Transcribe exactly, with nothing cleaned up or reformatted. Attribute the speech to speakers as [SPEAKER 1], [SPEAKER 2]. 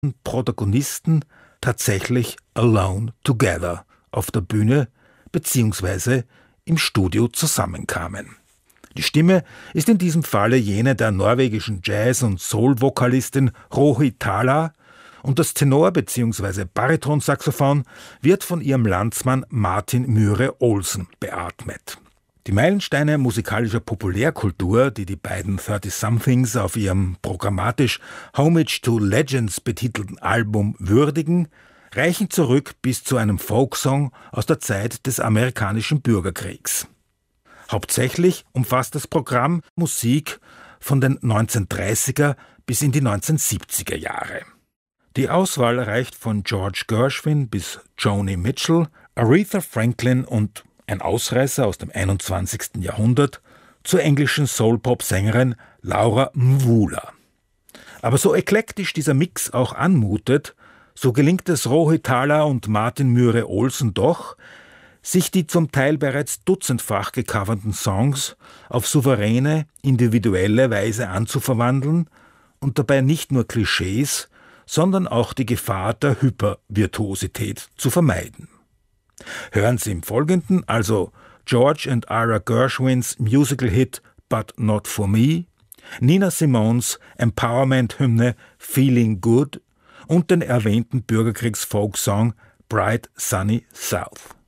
[SPEAKER 1] Protagonisten tatsächlich alone together auf der Bühne bzw. im Studio zusammenkamen. Die Stimme ist in diesem Falle jene der norwegischen Jazz- und Soul-Vokalistin Rohi Thala und das Tenor- bzw. Baritonsaxophon wird von ihrem Landsmann Martin Myhre Olsen beatmet. Die Meilensteine musikalischer Populärkultur, die die beiden thirty-somethings auf ihrem programmatisch Homage to Legends betitelten Album würdigen, reichen zurück bis zu einem Folksong aus der Zeit des amerikanischen Bürgerkriegs. Hauptsächlich umfasst das Programm Musik von den neunzehnhundertdreißiger bis in die neunzehnhundertsiebziger Jahre. Die Auswahl reicht von George Gershwin bis Joni Mitchell, Aretha Franklin und ein Ausreißer aus dem einundzwanzigsten Jahrhundert zur englischen Soul-Pop-Sängerin Laura Mvula. Aber so eklektisch dieser Mix auch anmutet, so gelingt es Rohi Thala und Martin Myhre Olsen doch, sich die zum Teil bereits dutzendfach gecoverten Songs auf souveräne, individuelle Weise anzuverwandeln und dabei nicht nur Klischees, sondern auch die Gefahr der Hypervirtuosität zu vermeiden. Hören Sie im Folgenden also George and Ira Gershwins Musical-Hit But Not For Me, Nina Simones Empowerment-Hymne Feeling Good und den erwähnten Bürgerkriegs-Folksong Bright Sunny South.